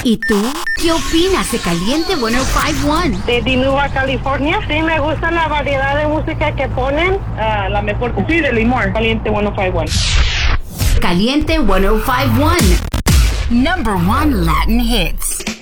¿Y tú? ¿Qué opinas de Caliente 105.1? De Dinuba, California. Sí, me gusta la variedad de música que ponen. La mejor que sí, de Limor. Caliente 105.1. Caliente 105.1. Number 1 Latin hits.